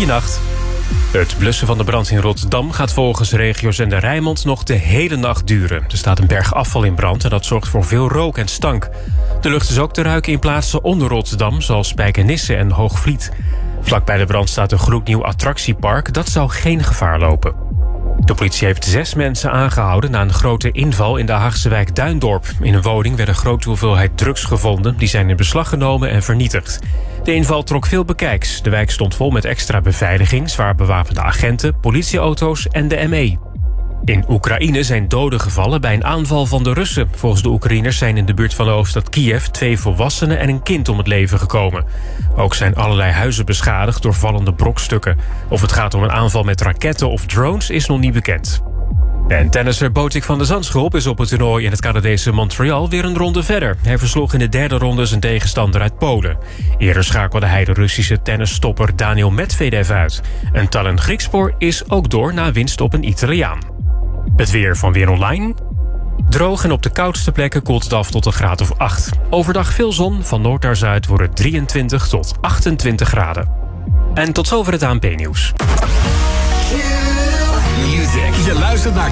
Goeienacht. Het blussen van de brand in Rotterdam gaat volgens regiozender Rijnmond nog de hele nacht duren. Er staat een berg afval in brand en dat zorgt voor veel rook en stank. De lucht is ook te ruiken in plaatsen onder Rotterdam, zoals Spijkenisse en Hoogvliet. Vlak bij de brand staat een gloednieuw attractiepark. Dat zou geen gevaar lopen. De politie heeft 6 mensen aangehouden na een grote inval in de Haagse wijk Duindorp. In een woning werd een grote hoeveelheid drugs gevonden. Die zijn in beslag genomen en vernietigd. De inval trok veel bekijks. De wijk stond vol met extra beveiliging, zwaar bewapende agenten, politieauto's en de ME. In Oekraïne zijn doden gevallen bij een aanval van de Russen. Volgens de Oekraïners zijn in de buurt van de hoofdstad Kiev 2 volwassenen en een kind om het leven gekomen. Ook zijn allerlei huizen beschadigd door vallende brokstukken. Of het gaat om een aanval met raketten of drones is nog niet bekend. En tennisser Botik van de Zandschulp is op het toernooi in het Canadese Montreal weer een ronde verder. Hij versloeg in de derde ronde zijn tegenstander uit Polen. Eerder schakelde hij de Russische tennisstopper Daniil Medvedev uit. Een talent Griekspoor is ook door na winst op een Italiaan. Het weer van Weer Online. Droog en op de koudste plekken koelt het af tot een graad of 8. Overdag veel zon, van noord naar zuid wordt het 23 tot 28 graden. En tot zover het ANP-nieuws. Je luistert naar